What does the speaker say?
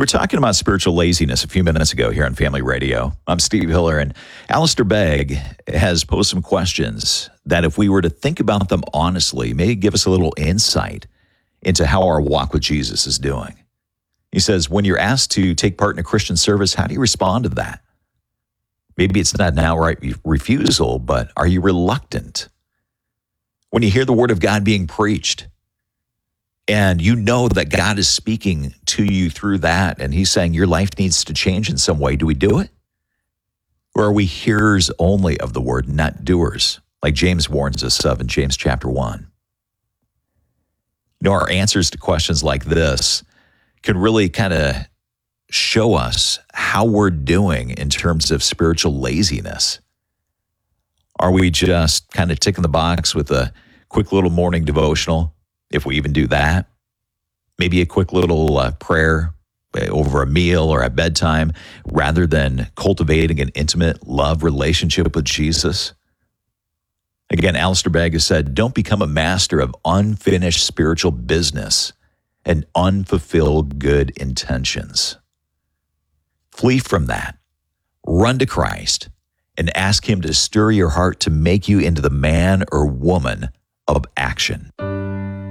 were talking about spiritual laziness a few minutes ago here on Family Radio. I'm Steve Hiller, and Alistair Begg has posed some questions that if we were to think about them honestly, may give us a little insight into how our walk with Jesus is doing. He says, when you're asked to take part in a Christian service, how do you respond to that? Maybe it's not an outright refusal, but are you reluctant? When you hear the word of God being preached, and you know that God is speaking to you through that, and he's saying your life needs to change in some way, do we do it? Or are we hearers only of the word, not doers, like James warns us of in James chapter 1? You know, our answers to questions like this can really kind of show us how we're doing in terms of spiritual laziness. Are we just kind of ticking the box with a quick little morning devotional, if we even do that? Maybe a quick little prayer over a meal or at bedtime, rather than cultivating an intimate love relationship with Jesus? Again, Alistair Begg has said, don't become a master of unfinished spiritual business and unfulfilled good intentions. Flee from that. Run to Christ and ask him to stir your heart to make you into the man or woman of action.